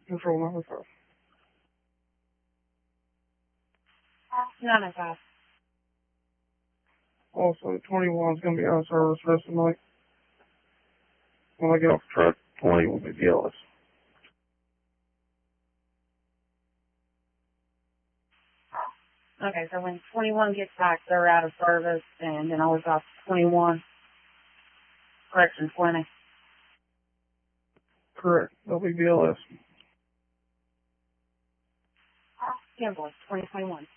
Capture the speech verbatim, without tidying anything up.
Control number five. nine oh five. Also, twenty-one is going to be out of service the rest of the night. When I get off the truck, twenty will be B L S. Okay, so when twenty-one gets back, they're out of service, and then I was off twenty-one. Correction, twenty. Correct. They'll be B L S. Invoice, twenty twenty-one.